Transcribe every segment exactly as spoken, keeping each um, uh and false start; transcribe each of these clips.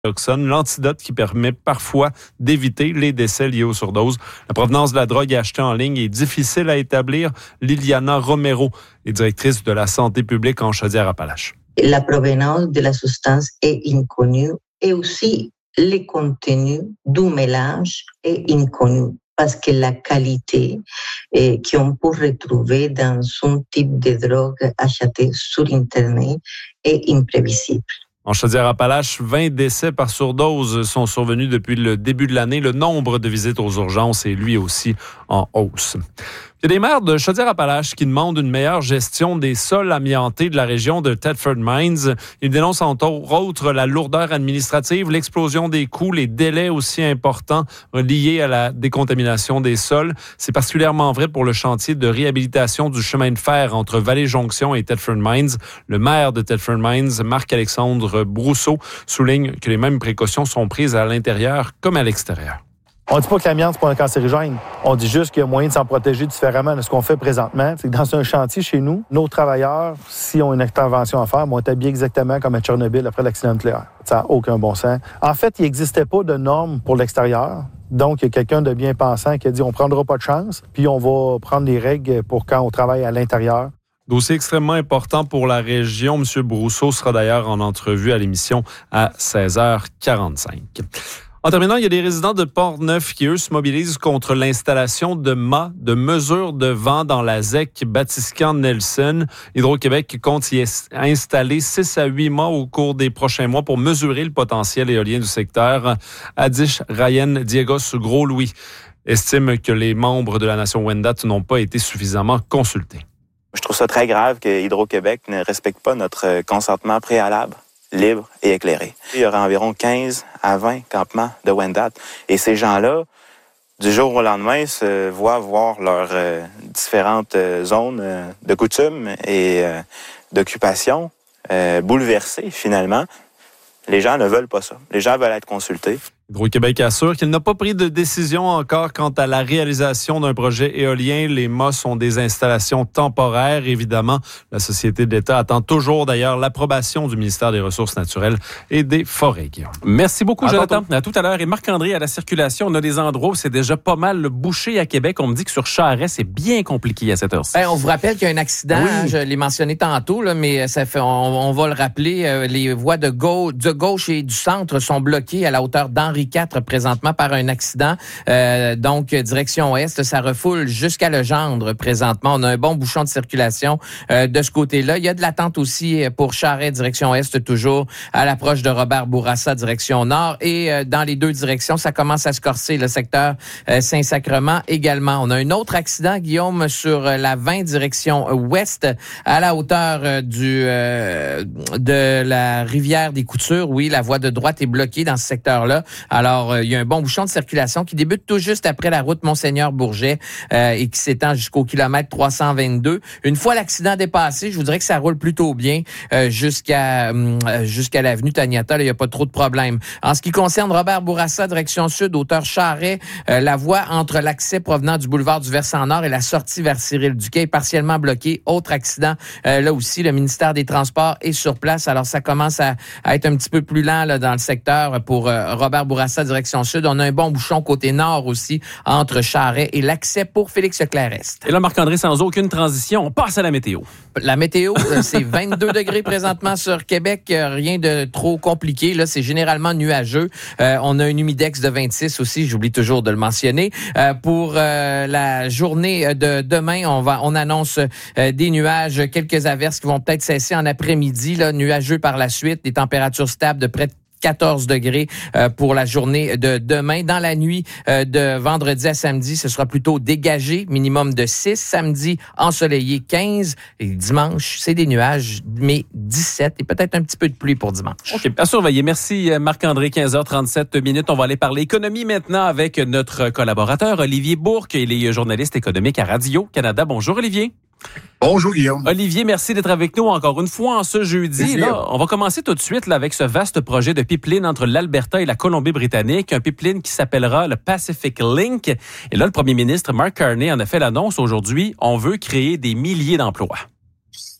l'antidote qui permet parfois d'éviter les décès liés aux surdoses. La provenance de la drogue achetée en ligne est difficile à établir. Liliana Romero est directrice de la santé publique en Chaudière-Appalaches. La provenance de la substance est inconnue et aussi le contenu du mélange est inconnu parce que la qualité eh, qu'on peut retrouver dans un type de drogue achetée sur Internet est imprévisible. En Chaudière-Appalaches, vingt décès par surdose sont survenus depuis le début de l'année. Le nombre de visites aux urgences est lui aussi en hausse. Il y a des maires de Chaudière-Appalaches qui demandent une meilleure gestion des sols amiantés de la région de Thetford Mines. Ils dénoncent entre autres la lourdeur administrative, l'explosion des coûts, les délais aussi importants liés à la décontamination des sols. C'est particulièrement vrai pour le chantier de réhabilitation du chemin de fer entre Vallée-Jonction et Thetford Mines. Le maire de Thetford Mines, Marc-Alexandre Brousseau, souligne que les mêmes précautions sont prises à l'intérieur comme à l'extérieur. On ne dit pas que l'amiante, c'est pas un cancérigène. On dit juste qu'il y a moyen de s'en protéger différemment de ce qu'on fait présentement. C'est que dans un chantier chez nous, nos travailleurs, s'ils ont une intervention à faire, vont être habillés exactement comme à Tchernobyl après l'accident nucléaire. Ça n'a aucun bon sens. En fait, il n'existait pas de normes pour l'extérieur. Donc, il y a quelqu'un de bien pensant qui a dit on ne prendra pas de chance, puis on va prendre les règles pour quand on travaille à l'intérieur. Dossier extrêmement important pour la région. M. Brousseau sera d'ailleurs en entrevue à l'émission à seize heures quarante-cinq. En terminant, il y a des résidents de Port-Neuf qui, eux, se mobilisent contre l'installation de mâts de mesure de vent dans la Z E C Batiscan-Nelson. Hydro-Québec compte y installer six à huit mâts au cours des prochains mois pour mesurer le potentiel éolien du secteur. Adish Ryan Diegos Gros-Louis estime que les membres de la nation Wendat n'ont pas été suffisamment consultés. Je trouve ça très grave que Hydro-Québec ne respecte pas notre consentement préalable, libre et éclairé. Il y aura environ quinze à vingt campements de Wendat. Et ces gens-là, du jour au lendemain, se voient voir leurs euh, différentes euh, zones euh, de coutume et euh, d'occupation euh, bouleversées, finalement. Les gens ne veulent pas ça. Les gens veulent être consultés. Hydro-Québec assure qu'il n'a pas pris de décision encore quant à la réalisation d'un projet éolien. Les mâts sont des installations temporaires. Évidemment, la Société d'État attend toujours d'ailleurs l'approbation du ministère des Ressources naturelles et des Forêts. Guillaume. Merci beaucoup, à Jonathan. Tantôt. À tout à l'heure. Et Marc-André, à la circulation, on a des endroits où c'est déjà pas mal bouché à Québec. On me dit que sur Charest, c'est bien compliqué à cette heure-ci. Ben, on vous rappelle qu'il y a un accident. Oui. Hein, je l'ai mentionné tantôt, là, mais ça fait, on, on va le rappeler. Euh, les voies de gauche, de gauche et du centre sont bloquées à la hauteur d'Henri quatre présentement par un accident. Euh, donc, direction ouest, ça refoule jusqu'à Legendre présentement. On a un bon bouchon de circulation euh, de ce côté-là. Il y a de l'attente aussi pour Charest, direction est, toujours à l'approche de Robert Bourassa, direction nord. Et euh, dans les deux directions, ça commence à se corser, le secteur euh, Saint-Sacrement également. On a un autre accident, Guillaume, sur la vingt, direction ouest, à la hauteur euh, du euh, de la rivière des Coutures. Oui, la voie de droite est bloquée dans ce secteur-là. Alors, euh, il y a un bon bouchon de circulation qui débute tout juste après la route Monseigneur-Bourget euh, et qui s'étend jusqu'au kilomètre trois cent vingt-deux. Une fois l'accident dépassé, je vous dirais que ça roule plutôt bien euh, jusqu'à euh, jusqu'à l'avenue Taniata. Là, il n'y a pas trop de problèmes. En ce qui concerne Robert Bourassa, direction sud, hauteur Charest, euh, la voie entre l'accès provenant du boulevard du Versant Nord et la sortie vers Cyril-Duquet est partiellement bloquée. Autre accident, euh, là aussi, le ministère des Transports est sur place. Alors, ça commence à, à être un petit peu plus lent là, dans le secteur pour euh, Robert Bourassa, direction sud. On a un bon bouchon côté nord aussi, entre Charest et l'accès pour Félix-Leclerc-Est. Et là, Marc-André, sans aucune transition, on passe à la météo. La météo, c'est vingt-deux degrés présentement sur Québec. Rien de trop compliqué. Là, c'est généralement nuageux. Euh, on a un humidex de vingt-six aussi. J'oublie toujours de le mentionner. Euh, pour euh, la journée de demain, on va, on annonce euh, des nuages, quelques averses qui vont peut-être cesser en après-midi. Là, nuageux par la suite. Des températures stables de près de quatorze degrés euh, pour la journée de demain. Dans la nuit euh, de vendredi à samedi, ce sera plutôt dégagé, minimum de six. Samedi, ensoleillé, quinze. Et dimanche, c'est des nuages, mais dix-sept et peut-être un petit peu de pluie pour dimanche. OK, à surveiller. Merci Marc-André, quinze heures trente-sept minutes. On va aller parler économie maintenant avec notre collaborateur Olivier Bourque. Il est journaliste économique à Radio-Canada. Bonjour Olivier. Bonjour Guillaume. Olivier, merci d'être avec nous encore une fois en ce jeudi. Là, on va commencer tout de suite là, avec ce vaste projet de pipeline entre l'Alberta et la Colombie-Britannique, un pipeline qui s'appellera le Pacific Link. Et là, le premier ministre Mark Carney en a fait l'annonce aujourd'hui. On veut créer des milliers d'emplois.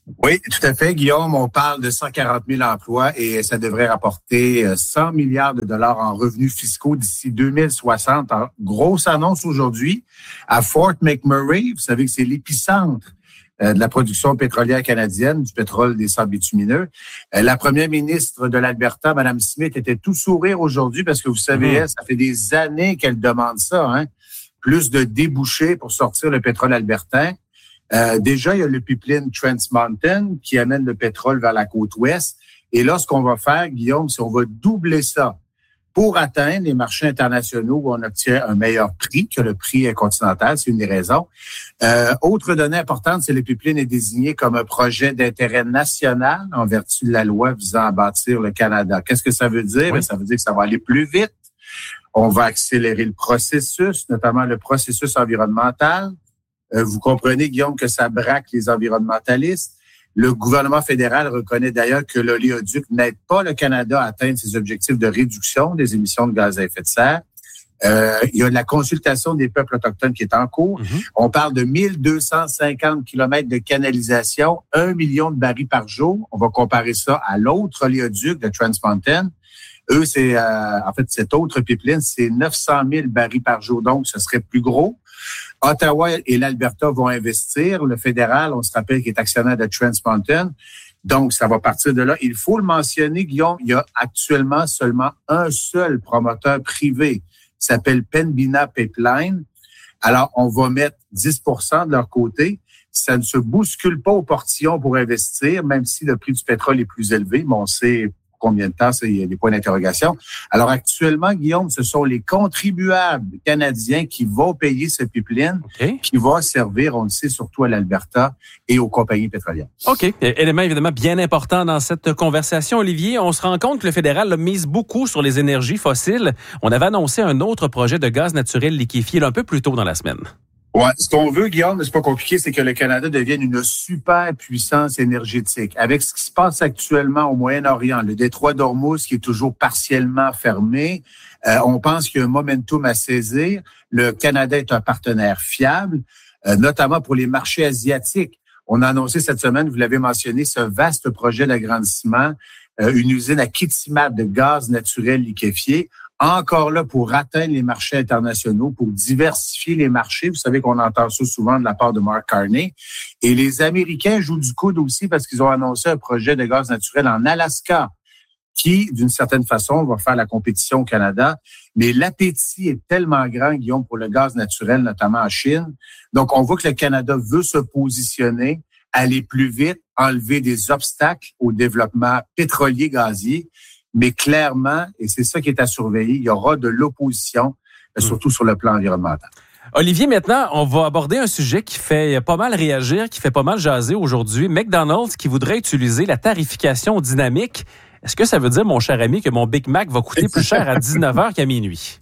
Oui, tout à fait, Guillaume. On parle de cent quarante mille emplois et ça devrait rapporter cent milliards de dollars en revenus fiscaux d'ici deux mille soixante. Alors, grosse annonce aujourd'hui à Fort McMurray. Vous savez que c'est l'épicentre de la production pétrolière canadienne, du pétrole des sables bitumineux. La première ministre de l'Alberta, Mme Smith, était tout sourire aujourd'hui parce que vous savez, mmh. ça fait des années qu'elle demande ça, hein, plus de débouchés pour sortir le pétrole albertain. Euh, déjà, il y a le pipeline Trans Mountain qui amène le pétrole vers la côte ouest. Et là, ce qu'on va faire, Guillaume, c'est on va doubler ça pour atteindre les marchés internationaux où on obtient un meilleur prix que le prix continental. C'est une des raisons. Euh, autre donnée importante, c'est que le pipeline est désigné comme un projet d'intérêt national en vertu de la loi visant à bâtir le Canada. Qu'est-ce que ça veut dire? Oui. Ça veut dire que ça va aller plus vite. On va accélérer le processus, notamment le processus environnemental. Euh, vous comprenez, Guillaume, que ça braque les environnementalistes. Le gouvernement fédéral reconnaît d'ailleurs que l'oléoduc n'aide pas le Canada à atteindre ses objectifs de réduction des émissions de gaz à effet de serre. Euh, il y a de la consultation des peuples autochtones qui est en cours. Mm-hmm. On parle de mille deux cent cinquante kilomètres de canalisation, un million de barils par jour. On va comparer ça à l'autre oléoduc de Trans Mountain. Eux, c'est euh, en fait, cet autre pipeline, c'est neuf cent mille barils par jour, donc ce serait plus gros. Ottawa et l'Alberta vont investir. Le fédéral, on se rappelle, qui est actionnaire de Trans Mountain. Donc, ça va partir de là. Il faut le mentionner, Guillaume, il y a actuellement seulement un seul promoteur privé qui s'appelle Pembina Pipeline. Alors, on va mettre dix pour cent de leur côté. Ça ne se bouscule pas au portillon pour investir, même si le prix du pétrole est plus élevé, mais on sait combien de temps, ça, il y a des points d'interrogation. Alors, actuellement, Guillaume, ce sont les contribuables canadiens qui vont payer ce pipeline, okay. qui va servir, on le sait, surtout à l'Alberta et aux compagnies pétrolières. OK. Élément évidemment bien important dans cette conversation, Olivier. On se rend compte que le fédéral mise beaucoup sur les énergies fossiles. On avait annoncé un autre projet de gaz naturel liquéfié là, un peu plus tôt dans la semaine. Ouais, ce qu'on veut, Guillaume, c'est pas compliqué, c'est que le Canada devienne une super puissance énergétique. Avec ce qui se passe actuellement au Moyen-Orient, le détroit d'Ormuz qui est toujours partiellement fermé, euh, on pense qu'il y a un momentum à saisir. Le Canada est un partenaire fiable, euh, notamment pour les marchés asiatiques. On a annoncé cette semaine, vous l'avez mentionné, ce vaste projet d'agrandissement, euh, une usine à Kitimat de gaz naturel liquéfié. Encore là pour atteindre les marchés internationaux, pour diversifier les marchés. Vous savez qu'on entend ça souvent de la part de Mark Carney. Et les Américains jouent du coude aussi parce qu'ils ont annoncé un projet de gaz naturel en Alaska qui, d'une certaine façon, va faire la compétition au Canada. Mais l'appétit est tellement grand, Guillaume, pour le gaz naturel, notamment en Chine. Donc, on voit que le Canada veut se positionner, aller plus vite, enlever des obstacles au développement pétrolier-gazier. Mais clairement, et c'est ça qui est à surveiller, il y aura de l'opposition, mmh. surtout sur le plan environnemental. Olivier, maintenant, on va aborder un sujet qui fait pas mal réagir, qui fait pas mal jaser aujourd'hui. McDonald's qui voudrait utiliser la tarification dynamique. Est-ce que ça veut dire, mon cher ami, que mon Big Mac va coûter plus cher à dix-neuf heures qu'à minuit?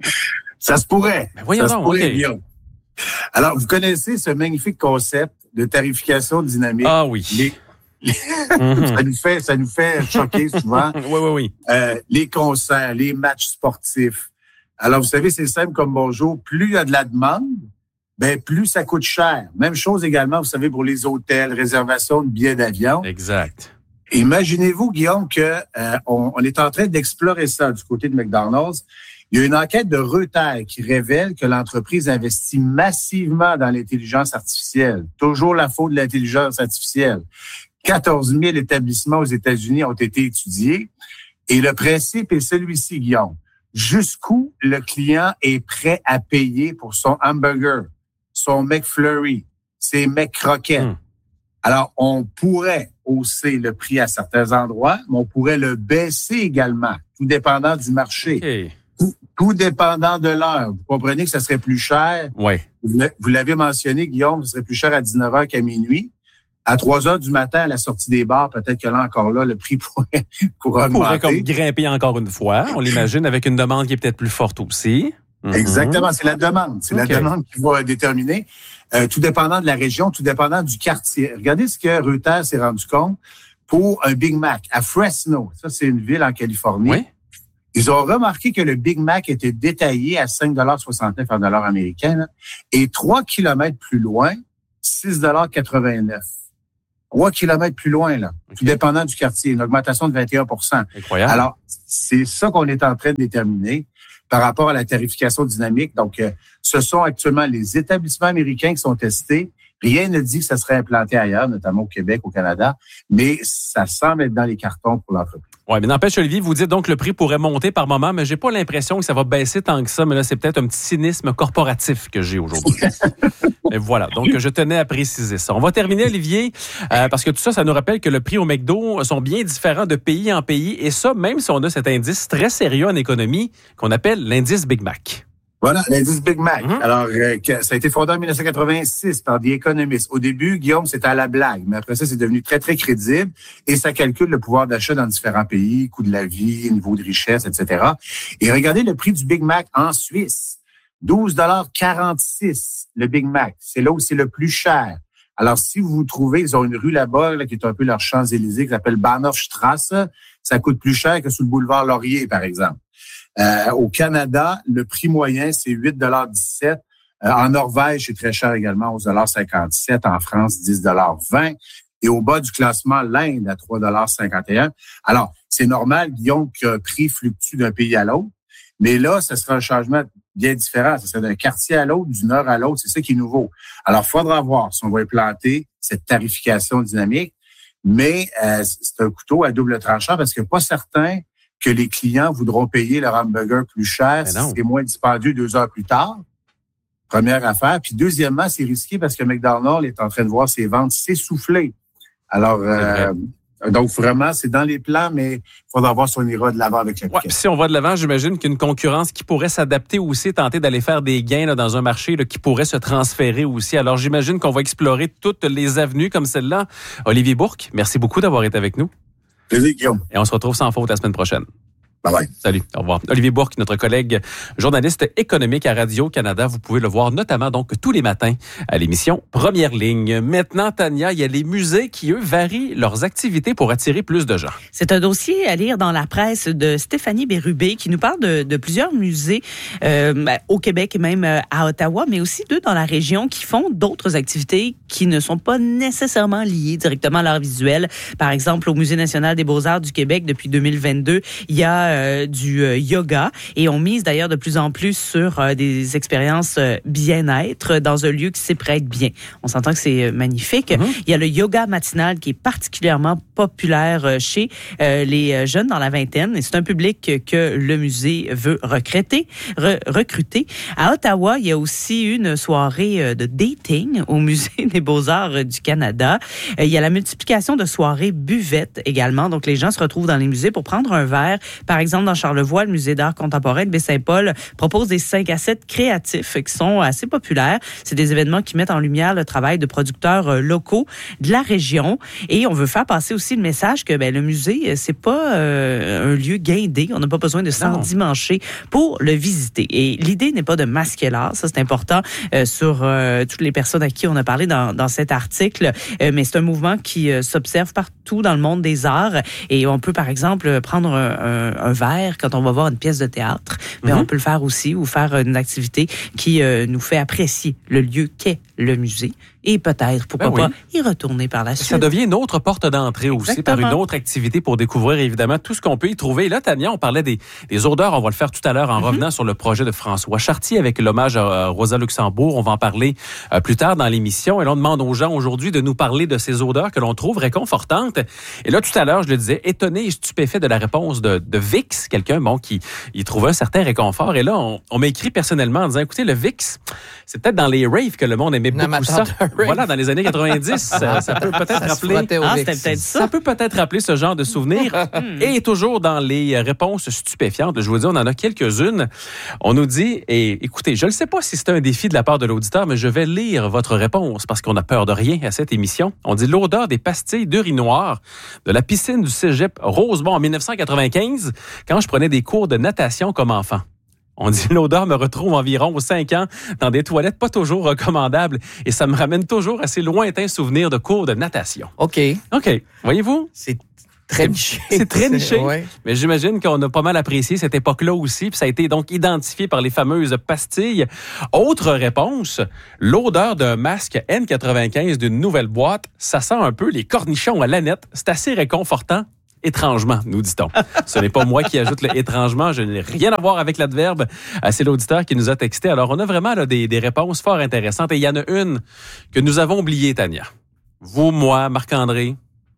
Ça se pourrait. Ben voyons ça donc, se pourrait, okay. Guillaume. Alors, vous connaissez ce magnifique concept de tarification dynamique. Ah oui. Les... mm-hmm. ça nous fait ça nous fait choquer souvent. oui, oui, oui. Euh, les concerts, les matchs sportifs. Alors, vous savez, c'est simple comme bonjour. Plus il y a de la demande, ben plus ça coûte cher. Même chose également, vous savez, pour les hôtels, réservation de billets d'avion. Exact. Imaginez-vous, Guillaume, que euh, on, on est en train d'explorer ça du côté de McDonald's. Il y a une enquête de Reuters qui révèle que l'entreprise investit massivement dans l'intelligence artificielle. Toujours la faute de l'intelligence artificielle. quatorze mille établissements aux États-Unis ont été étudiés. Et le principe est celui-ci, Guillaume. Jusqu'où le client est prêt à payer pour son hamburger, son McFlurry, ses McCroquettes. Hum. Alors, on pourrait hausser le prix à certains endroits, mais on pourrait le baisser également, tout dépendant du marché. Okay. Tout, tout dépendant de l'heure. Vous comprenez que ça serait plus cher. Oui. Vous l'avez mentionné, Guillaume, ça serait plus cher à dix-neuf heures qu'à minuit. À trois heures du matin, à la sortie des bars, peut-être que là, encore là, le prix pourrait, pourrait augmenter. Pourrait comme grimper encore une fois. On l'imagine avec une demande qui est peut-être plus forte aussi. Mm-hmm. Exactement, c'est la demande. C'est okay. la demande qui va déterminer. Euh, tout dépendant de la région, tout dépendant du quartier. Regardez ce que Reuters s'est rendu compte pour un Big Mac à Fresno. Ça, c'est une ville en Californie. Oui. Ils ont remarqué que le Big Mac était détaillé à cinq dollars soixante-neuf en dollars américains là, et trois kilomètres plus loin, six dollars quatre-vingt-neuf. trois kilomètres plus loin, là, okay. Tout dépendant du quartier, une augmentation de vingt et un pour cent. Incroyable. Alors, c'est ça qu'on est en train de déterminer par rapport à la tarification dynamique. Donc, euh, ce sont actuellement les établissements américains qui sont testés. Rien ne dit que ça serait implanté ailleurs, notamment au Québec, au Canada, mais ça semble être dans les cartons pour l'entreprise. Oui, mais n'empêche, Olivier, vous dites donc que le prix pourrait monter par moment, mais j'ai pas l'impression que ça va baisser tant que ça, mais là, c'est peut-être un petit cynisme corporatif que j'ai aujourd'hui. Et voilà, donc je tenais à préciser ça. On va terminer, Olivier, euh, parce que tout ça, ça nous rappelle que le prix au McDo sont bien différents de pays en pays, et ça, même si on a cet indice très sérieux en économie qu'on appelle l'indice Big Mac. Voilà, l'indice Big Mac. Mm-hmm. Alors, euh, ça a été fondé en dix-neuf cent quatre-vingt-six par des économistes. Au début, Guillaume, c'était à la blague, mais après ça, c'est devenu très, très crédible et ça calcule le pouvoir d'achat dans différents pays, coût de la vie, niveau de richesse, et cetera. Et regardez le prix du Big Mac en Suisse. douze dollars quarante-six, le Big Mac. C'est là où c'est le plus cher. Alors, si vous vous trouvez, ils ont une rue là-bas, là, qui est un peu leur Champs-Élysées, qui s'appelle Bahnhofstrasse, ça coûte plus cher que sur le boulevard Laurier, par exemple. Euh, au Canada, le prix moyen, c'est huit dollars dix-sept. Euh, en Norvège, c'est très cher également, onze dollars cinquante-sept. En France, dix dollars vingt. Et au bas du classement, l'Inde à trois dollars cinquante et un. Alors, c'est normal, Guillaume, qu'un prix fluctue d'un pays à l'autre. Mais là, ce sera un changement bien différent. Ce serait d'un quartier à l'autre, du nord à l'autre. C'est ça qui est nouveau. Alors, il faudra voir si on va implanter cette tarification dynamique. Mais euh, c'est un couteau à double tranchant parce que pas certain que les clients voudront payer leur hamburger plus cher si c'est moins dispendieux deux heures plus tard. Première affaire. Puis deuxièmement, c'est risqué parce que McDonald's est en train de voir ses ventes s'essouffler. Alors, euh, donc vraiment, c'est dans les plans, mais il faudra voir si on ira de l'avant avec la ouais, si on va de l'avant, j'imagine qu'une concurrence qui pourrait s'adapter aussi, tenter d'aller faire des gains là, dans un marché là, qui pourrait se transférer aussi. Alors, j'imagine qu'on va explorer toutes les avenues comme celle-là. Olivier Bourque, merci beaucoup d'avoir été avec nous. Plaisir, Guillaume. Et on se retrouve sans faute la semaine prochaine. Bye bye. Salut, au revoir. Olivier Bourque, notre collègue journaliste économique à Radio-Canada. Vous pouvez le voir notamment donc tous les matins à l'émission Première Ligne. Maintenant, Tania, il y a les musées qui, eux, varient leurs activités pour attirer plus de gens. C'est un dossier à lire dans la presse de Stéphanie Bérubé qui nous parle de, de plusieurs musées euh, au Québec et même à Ottawa, mais aussi deux dans la région qui font d'autres activités qui ne sont pas nécessairement liées directement à l'art visuel. Par exemple, au Musée national des beaux-arts du Québec, depuis deux mille vingt-deux, il y a Euh, du euh, yoga et on mise d'ailleurs de plus en plus sur euh, des expériences euh, bien-être dans un lieu qui s'y prête bien. On s'entend que c'est euh, magnifique. Mm-hmm. Il y a le yoga matinal qui est particulièrement populaire euh, chez euh, les jeunes dans la vingtaine et c'est un public que le musée veut recruter. Re- recruter. À Ottawa, il y a aussi une soirée euh, de dating au Musée des beaux-arts euh, du Canada. Euh, il y a la multiplication de soirées buvettes également. Donc les gens se retrouvent dans les musées pour prendre un verre. Par exemple, dans Charlevoix, le Musée d'art contemporain de Baie-Saint-Paul propose des cinq à sept créatifs qui sont assez populaires. C'est des événements qui mettent en lumière le travail de producteurs locaux de la région. Et on veut faire passer aussi le message que ben, le musée, c'est pas euh, un lieu guindé. On n'a pas besoin de s'endimancher pour le visiter. Et l'idée n'est pas de masquer l'art. Ça, c'est important euh, sur euh, toutes les personnes à qui on a parlé dans, dans cet article. Euh, mais c'est un mouvement qui euh, s'observe partout dans le monde des arts. Et on peut, par exemple, prendre un, un un verre quand on va voir une pièce de théâtre, mais mm-hmm. on peut le faire aussi ou faire une activité qui euh, nous fait apprécier le lieu qu'est le musée et peut-être, pourquoi ben oui. pas, y retourner par la suite. Ça devient une autre porte d'entrée Exactement. aussi par une autre activité pour découvrir évidemment tout ce qu'on peut y trouver. Et là, Tania, on parlait des, des odeurs, on va le faire tout à l'heure en mm-hmm. revenant sur le projet de François Chartier avec l'hommage à Rosa Luxembourg. On va en parler euh, plus tard dans l'émission. Et là, on demande aux gens aujourd'hui de nous parler de ces odeurs que l'on trouve réconfortantes. Et là, tout à l'heure, je le disais, étonné et stupéfait de la réponse de, de Vicks, quelqu'un bon qui il trouvait un certain réconfort. Et là, on, on m'a écrit personnellement en disant, écoutez, le Vicks, c'est peut-être dans les raves que le monde aimait beaucoup ça. Voilà, dans les années quatre-vingt-dix, ça, ça peut peut-être rappeler. Ah, c'était peut-être ça. Ça peut peut-être rappeler ce genre de souvenirs. Et toujours dans les réponses stupéfiantes, je vous dis, on en a quelques-unes. On nous dit, et écoutez, je ne sais pas si c'est un défi de la part de l'auditeur, mais je vais lire votre réponse parce qu'on n'a peur de rien à cette émission. On dit l'odeur des pastilles d'urinoir de la piscine du cégep Rosemont en dix-neuf cent quatre-vingt-quinze, quand je prenais des cours de natation comme enfant. On dit l'odeur me retrouve environ aux cinq ans dans des toilettes pas toujours recommandables et ça me ramène toujours à ces lointains souvenirs de cours de natation. OK. OK. Voyez-vous? C'est Très niché. C'est très niché. Ouais. Mais j'imagine qu'on a pas mal apprécié cette époque-là aussi. Puis ça a été donc identifié par les fameuses pastilles. Autre réponse, l'odeur d'un masque N quatre-vingt-quinze d'une nouvelle boîte, ça sent un peu les cornichons à l'aneth. C'est assez réconfortant. Étrangement, nous dit-on. Ce n'est pas moi qui ajoute le étrangement. Je n'ai rien à voir avec l'adverbe. C'est l'auditeur qui nous a texté. Alors, on a vraiment là, des, des réponses fort intéressantes. Et il y en a une que nous avons oubliée, Tania. Vous, moi, Marc-André,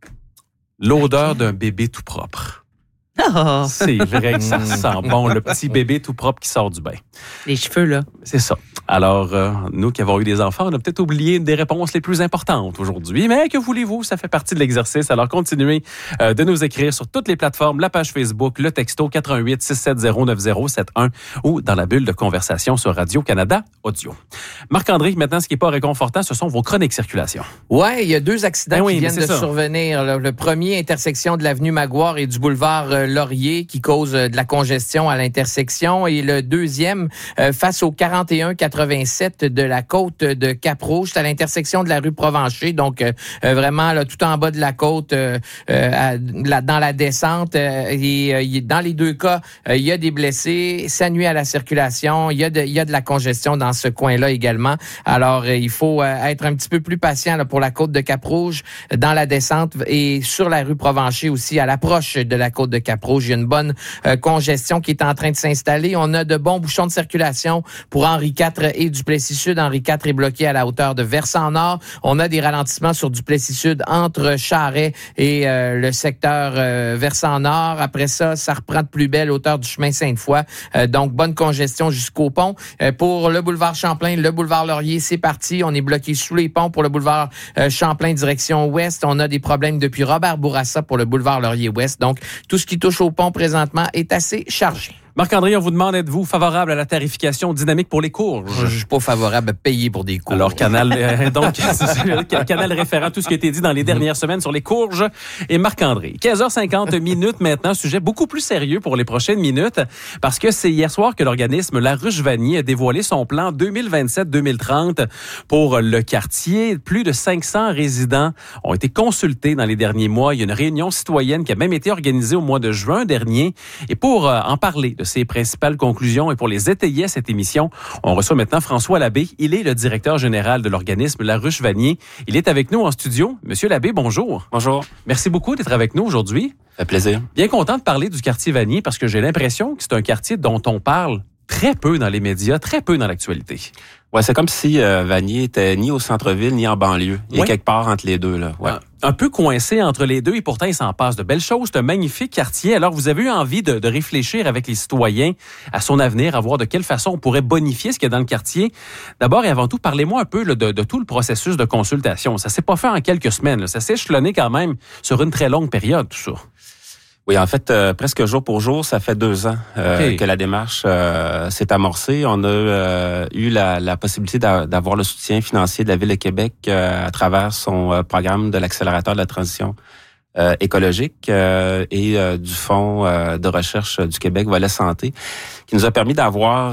l'odeur d'un bébé tout propre. Oh. C'est vrai que ça sent bon, le petit bébé tout propre qui sort du bain. Les cheveux, là. C'est ça. Alors, euh, nous qui avons eu des enfants, on a peut-être oublié des réponses les plus importantes aujourd'hui. Mais que voulez-vous, ça fait partie de l'exercice. Alors, continuez euh, de nous écrire sur toutes les plateformes, la page Facebook, le texto quatre un huit six sept zéro neuf zéro sept un ou dans la bulle de conversation sur Radio-Canada Audio. Marc-André, maintenant, ce qui n'est pas réconfortant, ce sont vos chroniques circulation. Ouais, il y a deux accidents Ben oui, qui mais viennent c'est de ça. survenir. Le, le premier, intersection de l'avenue Maguire et du boulevard euh, Laurier, qui cause euh, de la congestion à l'intersection. Et le deuxième, euh, face au quarante et un quatre-vingt-sept de la côte de Cap-Rouge, c'est à l'intersection de la rue Provencher. Donc, euh, euh, vraiment, là, tout en bas de la côte, euh, euh, à, là, dans la descente. Euh, et euh, dans les deux cas, euh, il y a des blessés. Ça nuit à la circulation. Il y a de, il y a de la congestion dans ce coin-là également. Alors, euh, il faut euh, être un petit peu plus patient là, pour la côte de Cap-Rouge, dans la descente et sur la rue Provencher aussi, à l'approche de la côte de Cap-Rouge. Il y a une bonne euh, congestion qui est en train de s'installer. On a de bons bouchons de circulation pour Henri quatre et Duplessis-Sud. Henri quatre est bloqué à la hauteur de Versant-Nord. On a des ralentissements sur Duplessis-Sud entre Charest et euh, le secteur euh, Versant-Nord. Après ça, ça reprend de plus belle hauteur du chemin Sainte-Foy. Euh, donc, bonne congestion jusqu'au pont. Euh, pour le boulevard Champlain, le boulevard Laurier, c'est parti. On est bloqué sous les ponts pour le boulevard euh, Champlain direction ouest. On a des problèmes depuis Robert Bourassa pour le boulevard Laurier-Ouest. Donc, tout ce qui touche au pont présentement est assez chargé. Marc-André, on vous demande, êtes-vous favorable à la tarification dynamique pour les courges? Je suis pas favorable à payer pour des courges. Alors, Canal, euh, donc, c'est Canal référent, tout ce qui a été dit dans les dernières semaines sur les courges. Et Marc-André, quinze heures cinquante minutes maintenant, sujet beaucoup plus sérieux pour les prochaines minutes, parce que c'est hier soir que l'organisme La Ruche-Vanier a dévoilé son plan deux mille vingt-sept deux mille trente pour le quartier. Plus de cinq cents résidents ont été consultés dans les derniers mois. Il y a une réunion citoyenne qui a même été organisée au mois de juin dernier. Et pour euh, en parler de ses principales conclusions et pour les étayer à cette émission, on reçoit maintenant François Labbé. Il est le directeur général de l'organisme La Ruche-Vanier. Il est avec nous en studio. Monsieur Labbé, bonjour. Bonjour. Merci beaucoup d'être avec nous aujourd'hui. Ça fait plaisir. Bien content de parler du quartier Vanier parce que j'ai l'impression que c'est un quartier dont on parle très peu dans les médias, très peu dans l'actualité. Ouais, c'est comme si euh, Vanier était ni au centre-ville ni en banlieue. Il Ouais. est quelque part entre les deux, là. Ouais. Un, un peu coincé entre les deux et pourtant il s'en passe de belles choses. C'est un magnifique quartier. Alors vous avez eu envie de, de réfléchir avec les citoyens à son avenir, à voir de quelle façon on pourrait bonifier ce qu'il y a dans le quartier. D'abord et avant tout, parlez-moi un peu là, de, de tout le processus de consultation. Ça s'est pas fait en quelques semaines. Là. Ça s'est échelonné quand même sur une très longue période, tout ça. Oui, en fait, euh, presque jour pour jour, ça fait deux ans euh, Okay. que la démarche euh, s'est amorcée. On a euh, eu la, la possibilité d'a- d'avoir le soutien financier de la Ville de Québec euh, à travers son euh, programme de l'accélérateur de la transition euh, écologique euh, et euh, du Fonds euh, de recherche du Québec, volet santé, qui nous a permis d'avoir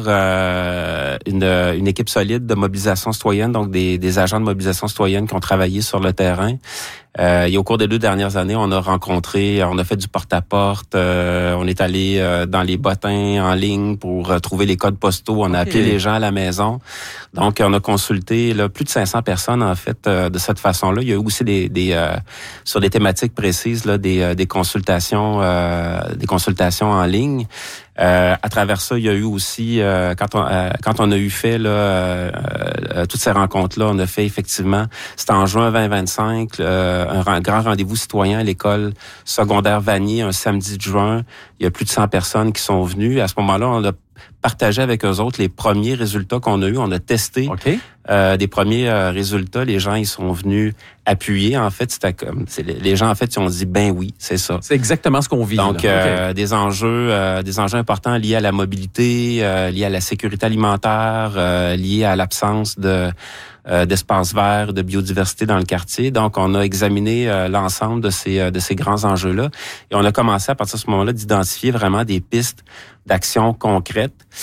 euh, une, une équipe solide de mobilisation citoyenne, donc des, des agents de mobilisation citoyenne qui ont travaillé sur le terrain. Euh, et au cours des deux dernières années, on a rencontré, on a fait du porte-à-porte, euh, on est allé euh, dans les bottins en ligne pour euh, trouver les codes postaux, on a Okay. appelé les gens à la maison. Donc, on a consulté là, plus de cinq cents personnes, en fait, euh, de cette façon-là. Il y a eu aussi des, des euh, sur des thématiques précises, là, des, euh, des consultations, euh, des consultations en ligne. Euh, à travers ça, il y a eu aussi, euh, quand on euh, quand on a eu fait là, euh, euh, toutes ces rencontres-là, on a fait effectivement, c'était en juin vingt vingt-cinq, euh, un ren- grand rendez-vous citoyen à l'école secondaire Vanier, un samedi de juin. Il y a plus de cent personnes qui sont venues. À ce moment-là, on a partagé avec eux autres les premiers résultats qu'on a eus. On a testé OK? euh, des premiers euh, résultats. Les gens, ils sont venus appuyer. En fait, c'était comme, c'est, les gens, en fait, ils ont dit, ben oui, c'est ça. C'est exactement ce qu'on vit. Donc, là. euh, OK. des enjeux, euh, des enjeux importants liés à la mobilité, euh, liés à la sécurité alimentaire, euh, liés à l'absence de euh, d'espaces verts, de biodiversité dans le quartier. Donc, on a examiné euh, l'ensemble de ces euh, de ces grands enjeux-là et on a commencé à partir de ce moment-là d'identifier vraiment des pistes d'action concrètes.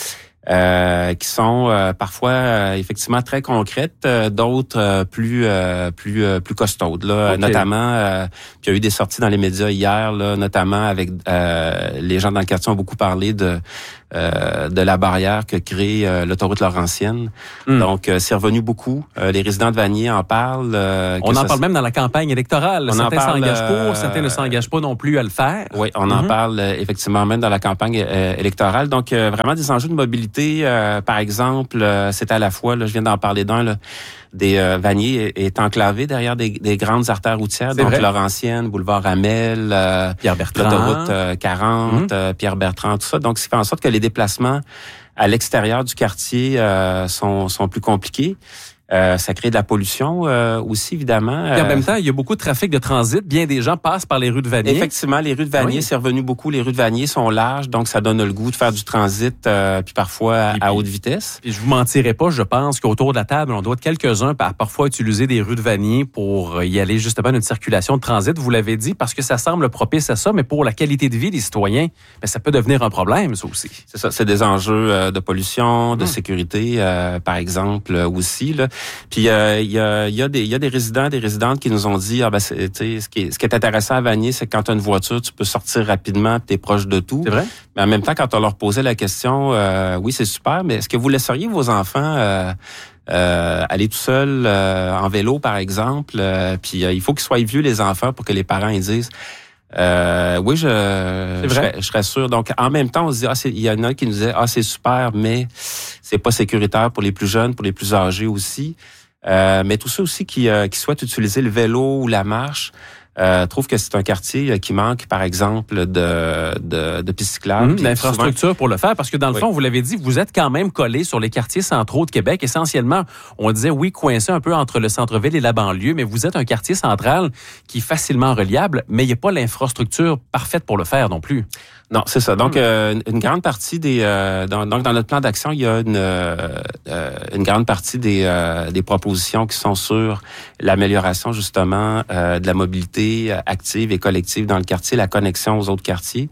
Euh, qui sont euh, parfois euh, effectivement très concrètes, euh, d'autres euh, plus euh, plus euh, plus costaudes là, okay. Notamment euh, puis il y a eu des sorties dans les médias hier là, notamment avec euh, les gens dans le quartier ont beaucoup parlé de euh, de la barrière que crée euh, l'autoroute Laurentienne. Mm. Donc euh, c'est revenu beaucoup. Euh, les résidents de Vanier en parlent. Euh, on en parle même dans la campagne électorale. On certains s'engagent pour, euh, certains ne s'engagent pas non plus à le faire. Oui, on mm-hmm. en parle euh, effectivement même dans la campagne euh, électorale. Donc euh, vraiment des enjeux de mobilité. Euh, par exemple, euh, c'est à la fois, là, je viens d'en parler d'un, là, des euh, Vanier est, est enclavé derrière des, des grandes artères routières, c'est donc vrai. Laurentienne, boulevard Hamel, euh, Pierre-Bertrand, l'autoroute euh, quarante, mm-hmm. euh, Pierre-Bertrand, tout ça. Donc, ça fait en sorte que les déplacements à l'extérieur du quartier euh, sont, sont plus compliqués. Euh, ça crée de la pollution euh, aussi, évidemment. Et en même temps, il y a beaucoup de trafic de transit. Bien des gens passent par les rues de Vanier. Effectivement, les rues de Vanier, oui. c'est revenu beaucoup. Les rues de Vanier sont larges, donc ça donne le goût de faire du transit, euh, puis parfois à, puis, à haute vitesse. Et je vous mentirai pas, je pense qu'autour de la table, on doit être quelques-uns à parfois utiliser des rues de Vanier pour y aller justement d'une circulation de transit. Vous l'avez dit, parce que ça semble propice à ça, mais pour la qualité de vie des citoyens, bien, ça peut devenir un problème, ça aussi. C'est ça, c'est des enjeux euh, de pollution, de hum. sécurité, euh, par exemple, euh, aussi, là. Puis il euh, y, a, y, a des, y a des résidents, des résidentes qui nous ont dit, ah ben, c'est, ce, qui est, ce qui est intéressant à Vanier, c'est que quand tu as une voiture, tu peux sortir rapidement, tu es proche de tout. C'est vrai? Mais en même temps, quand on leur posait la question, euh, oui, c'est super, mais est-ce que vous laisseriez vos enfants euh, euh, aller tout seuls euh, en vélo, par exemple? Euh, puis euh, il faut qu'ils soient vieux, les enfants, pour que les parents ils disent... Euh, oui, je, je, serais, je serais sûr. Donc, en même temps, on se dit, ah, c'est, il y en a qui nous disaient, ah, c'est super, mais c'est pas sécuritaire pour les plus jeunes, pour les plus âgés aussi. Euh, mais tous ceux aussi qui, euh, qui souhaitent utiliser le vélo ou la marche, euh, trouvent que c'est un quartier qui manque, par exemple, de, de, de pistes cyclables. Mmh, l'infrastructure souvent... pour le faire, parce que dans le oui. fond, vous l'avez dit, vous êtes quand même collé sur les quartiers centraux de Québec. Essentiellement, on disait, oui, coincé un peu entre le centre-ville et la banlieue, mais vous êtes un quartier central qui est facilement reliable, mais il n'y a pas l'infrastructure parfaite pour le faire non plus. Non, c'est ça. Donc, euh, une grande partie des... Euh, dans, donc, dans notre plan d'action, il y a une, euh, une grande partie des, euh, des propositions qui sont sur l'amélioration, justement, euh, de la mobilité active et collective dans le quartier, la connexion aux autres quartiers.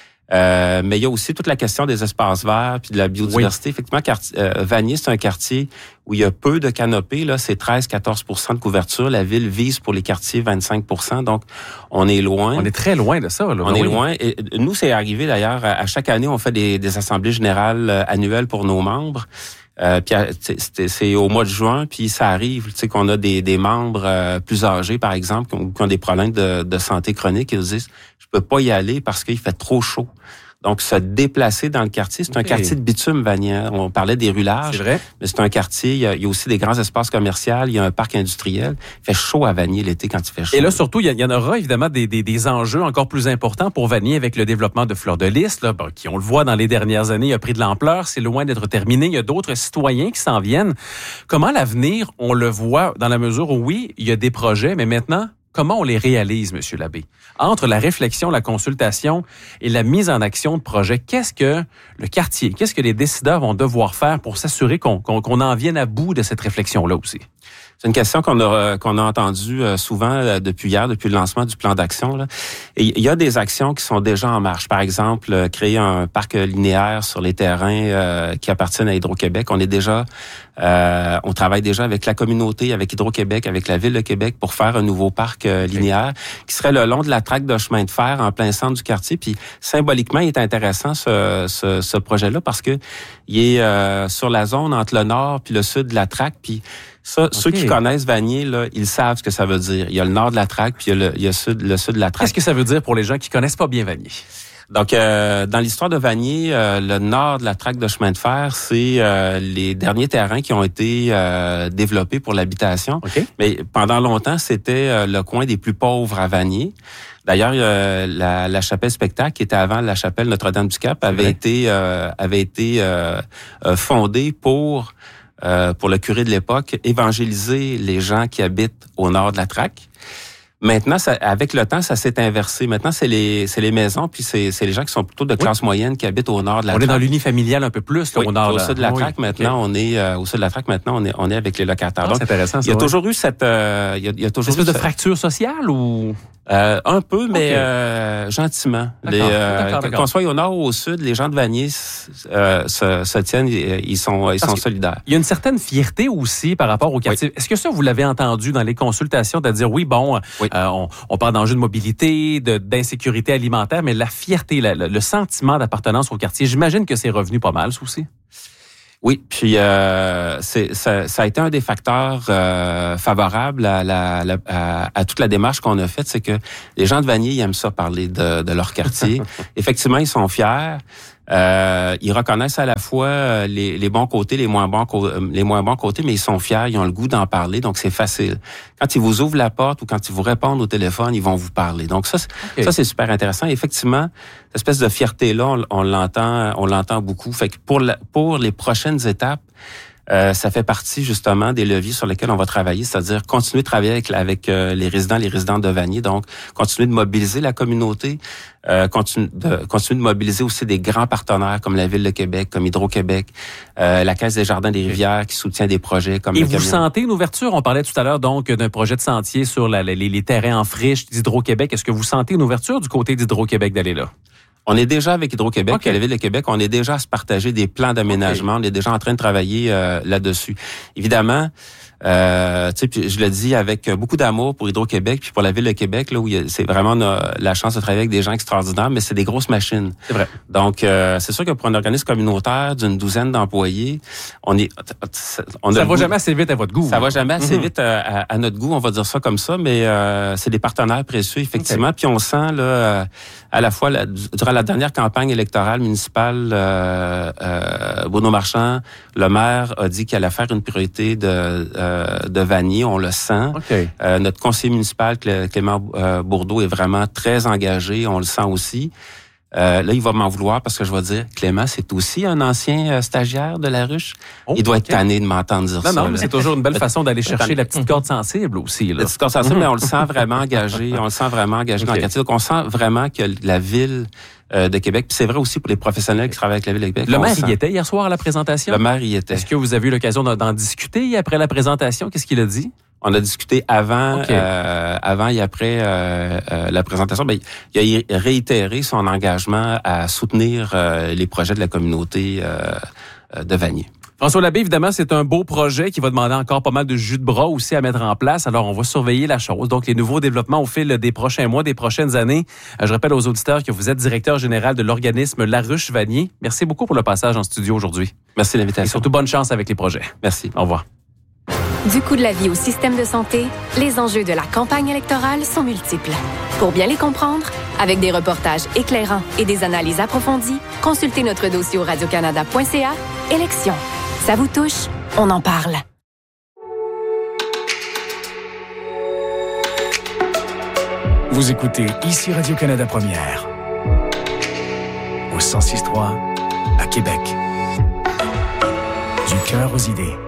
Euh, mais il y a aussi toute la question des espaces verts puis de la biodiversité. Oui. Effectivement, quartier, euh, Vanier, c'est un quartier où il y a peu de canopées. Là, c'est treize à quatorze pour cent de couverture. La ville vise pour les quartiers vingt-cinq pour cent. Donc, on est loin. On est très loin de ça. Là. On oui. est loin. Et nous, c'est arrivé d'ailleurs. À chaque année, on fait des, des assemblées générales annuelles pour nos membres. Euh, puis c'est, c'est au mois de juin, puis ça arrive, tu sais, qu'on a des, des membres euh, plus âgés, par exemple, qui ont, qui ont des problèmes de, de santé chronique, et ils disent, je peux pas y aller parce qu'il fait trop chaud. Donc, se déplacer dans le quartier, c'est okay. un quartier de bitume, Vanier. On parlait des rues larges, c'est vrai. Mais c'est un quartier, il y, a, il y a aussi des grands espaces commerciaux, il y a un parc industriel. Il fait chaud à Vanier l'été quand il fait chaud. Et là, surtout, il y, en aura évidemment des, des, des enjeux encore plus importants pour Vanier avec le développement de Fleur de Lys, là, ben, qui, on le voit dans les dernières années, a pris de l'ampleur. C'est loin d'être terminé. Il y a d'autres citoyens qui s'en viennent. Comment l'avenir, on le voit dans la mesure où, oui, il y a des projets, mais maintenant, comment on les réalise, M. Labbé? Entre la réflexion, la consultation et la mise en action de projets, qu'est-ce que le quartier, qu'est-ce que les décideurs vont devoir faire pour s'assurer qu'on, qu'on, qu'on en vienne à bout de cette réflexion-là aussi? C'est une question qu'on a qu'on a entendue souvent depuis hier, depuis le lancement du plan d'action. Là. Et il y a des actions qui sont déjà en marche. Par exemple, créer un parc linéaire sur les terrains euh, qui appartiennent à Hydro-Québec. On est déjà, euh, on travaille déjà avec la communauté, avec Hydro-Québec, avec la Ville de Québec pour faire un nouveau parc euh, linéaire qui serait le long de la traque de chemin de fer en plein centre du quartier. Puis symboliquement, il est intéressant ce, ce, ce projet-là parce que il est euh, sur la zone entre le nord puis le sud de la traque. Puis ça, okay. Ceux qui connaissent Vanier, là, ils savent ce que ça veut dire. Il y a le nord de la traque, puis il y a le, il y a sud, le sud de la traque. Qu'est-ce que ça veut dire pour les gens qui connaissent pas bien Vanier? Donc, euh, dans l'histoire de Vanier, euh, le nord de la traque de chemin de fer, c'est euh, les derniers terrains qui ont été euh, développés pour l'habitation. Okay. Mais pendant longtemps, c'était euh, le coin des plus pauvres à Vanier. D'ailleurs, euh, la, la chapelle spectacle, qui était avant la chapelle Notre-Dame-du-Cap, avait, été, euh, avait été euh, fondée pour... Euh, pour le curé de l'époque, évangéliser les gens qui habitent au nord de la traque. Maintenant, ça, avec le temps, ça s'est inversé. Maintenant, c'est les, c'est les maisons, puis c'est, c'est les gens qui sont plutôt de classe oui. moyenne qui habitent au nord de la on traque. On est dans l'unifamilial un peu plus, là, oui, au nord. Au sud de la traque, oui. maintenant, okay. on est euh, au sud de la traque. Maintenant, on est, on est avec les locataires. Ah, Donc, c'est intéressant. Ça, il y a ouais. toujours eu cette, euh, il y a, il y a toujours une espèce eu de cette... fracture sociale ou? Euh, un peu, mais Okay. euh, gentiment. Les, D'accord, euh, d'accord, d'accord. Qu'on soit au nord ou au sud, les gens de Vanier euh, se, se tiennent, ils sont, ils Parce sont que solidaires. Il y a une certaine fierté aussi par rapport au quartier. Est-ce que ça, vous l'avez entendu dans les consultations, de dire, oui, bon, Oui. euh, on, on parle d'enjeux de mobilité, de, d'insécurité alimentaire, mais la fierté, la- le, le sentiment d'appartenance au quartier, j'imagine que c'est revenu pas mal, ça aussi. Oui, puis euh, c'est, ça, ça a été un des facteurs euh, favorables à, la, la- à, à toute la démarche qu'on a faite, c'est que les gens de Vanier, ils aiment ça parler de, de leur quartier. Effectivement, ils sont fiers. Euh, ils reconnaissent à la fois les, les bons côtés, les moins bons, co- les moins bons côtés, mais ils sont fiers, ils ont le goût d'en parler, donc c'est facile. Quand ils vous ouvrent la porte ou quand ils vous répondent au téléphone, ils vont vous parler. Donc ça, c'est, Okay. ça c'est super intéressant. Effectivement, cette espèce de fierté-là, on, on l'entend, on l'entend beaucoup. Fait que pour la, pour les prochaines étapes, Euh, ça fait partie justement des leviers sur lesquels on va travailler, c'est-à-dire continuer de travailler avec, avec euh, les résidents, les résidents de Vanier, donc continuer de mobiliser la communauté, euh, continue de, continuer de mobiliser aussi des grands partenaires comme la Ville de Québec, comme Hydro-Québec, euh, la Caisse des Jardins des Rivières qui soutient des projets comme Et le vous camion. sentez une ouverture? On parlait tout à l'heure donc d'un projet de sentier sur la- les, les terrains en friche d'Hydro-Québec. Est-ce que vous sentez une ouverture du côté d'Hydro-Québec d'aller là? On est déjà avec Hydro-Québec, Okay. à la Ville de Québec, on est déjà à se partager des plans d'aménagement, okay. On est déjà en train de travailler euh, là-dessus. Évidemment, euh, tu sais, puis je le dis avec beaucoup d'amour pour Hydro-Québec, puis pour la Ville de Québec, là où il y a, c'est vraiment euh, la chance de travailler avec des gens extraordinaires, mais c'est des grosses machines. C'est vrai. Donc, euh, c'est sûr que pour un organisme communautaire d'une douzaine d'employés, on est, on a ça va goût, jamais assez vite à votre goût. Ça hein? va jamais assez Mm-hmm. vite à, à, à notre goût, on va dire ça comme ça, mais euh, c'est des partenaires précieux effectivement. Okay. Puis on sent là à la fois la, durant la dernière campagne électorale municipale, euh, euh, Bruno Marchand, le maire, a dit qu'il allait faire une priorité de, euh, de Vanier. On le sent. Okay. Euh, notre conseiller municipal, Clément euh, Bourdeau, est vraiment très engagé. On le sent aussi. Euh, là, il va m'en vouloir parce que je vais dire, Clément, c'est aussi un ancien euh, stagiaire de la ruche. Oh, il doit okay. être tanné de m'entendre dire non, ça. Non, non, là. c'est toujours une belle façon d'aller chercher la petite corde sensible aussi. Là. La petite corde sensible, mais on le sent vraiment engagé. On le sent vraiment engagé okay. dans le quartier. Donc, on sent vraiment que la ville euh, de Québec, puis c'est vrai aussi pour les professionnels qui travaillent avec la ville de Québec. Le maire sent... y était hier soir à la présentation? Le maire y était. Est-ce que vous avez eu l'occasion d'en discuter après la présentation? Qu'est-ce qu'il a dit? On a discuté avant, okay. euh, avant et après euh, euh, la présentation. Ben, il a réitéré son engagement à soutenir euh, les projets de la communauté euh, de Vanier. François Labbé, évidemment, c'est un beau projet qui va demander encore pas mal de jus de bras aussi à mettre en place. Alors, on va surveiller la chose. Donc, les nouveaux développements au fil des prochains mois, des prochaines années. Je rappelle aux auditeurs que vous êtes directeur général de l'organisme La Ruche Vanier. Merci beaucoup pour le passage en studio aujourd'hui. Merci de l'invitation. Et surtout, bonne chance avec les projets. Merci. Au revoir. Du coût de la vie au système de santé, les enjeux de la campagne électorale sont multiples. Pour bien les comprendre, avec des reportages éclairants et des analyses approfondies, consultez notre dossier au radio canada point c a. Élections. Ça vous touche? On en parle. Vous écoutez ici Radio-Canada Première. Au cent six trois à Québec. Du cœur aux idées.